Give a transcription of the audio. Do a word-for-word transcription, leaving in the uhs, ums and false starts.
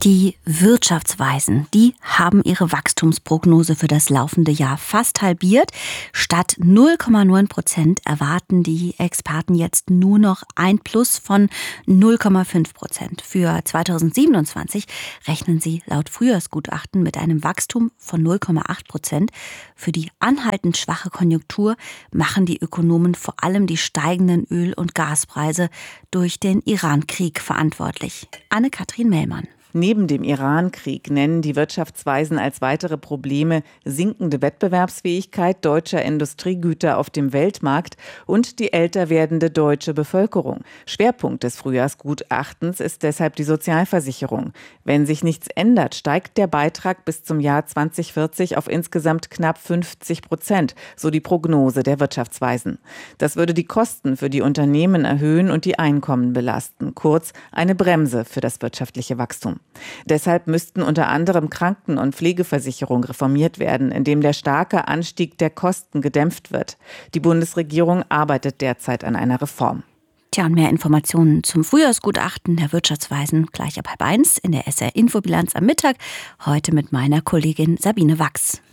Die Wirtschaftsweisen, die haben ihre Wachstumsprognose für das laufende Jahr fast halbiert. Statt null Komma neun Prozent erwarten die Experten jetzt nur noch ein Plus von null Komma fünf Prozent. Für zweitausendsiebenundzwanzig rechnen sie laut Frühjahrsgutachten mit einem Wachstum von null Komma acht Prozent. Für die anhaltend schwache Konjunktur machen die Ökonomen vor allem die steigenden Öl- und Gaspreise durch den Iran-Krieg verantwortlich. Anne-Kathrin Mellmann. Neben dem Iran-Krieg nennen die Wirtschaftsweisen als weitere Probleme sinkende Wettbewerbsfähigkeit deutscher Industriegüter auf dem Weltmarkt und die älter werdende deutsche Bevölkerung. Schwerpunkt des Frühjahrsgutachtens ist deshalb die Sozialversicherung. Wenn sich nichts ändert, steigt der Beitrag bis zum Jahr zweitausendvierzig auf insgesamt knapp fünfzig Prozent, so die Prognose der Wirtschaftsweisen. Das würde die Kosten für die Unternehmen erhöhen und die Einkommen belasten. Kurz, eine Bremse für das wirtschaftliche Wachstum. Deshalb müssten unter anderem Kranken- und Pflegeversicherung reformiert werden, indem der starke Anstieg der Kosten gedämpft wird. Die Bundesregierung arbeitet derzeit an einer Reform. Tja, und mehr Informationen zum Frühjahrsgutachten der Wirtschaftsweisen gleich ab halb eins in der S R Infobilanz am Mittag. Heute mit meiner Kollegin Sabine Wachs.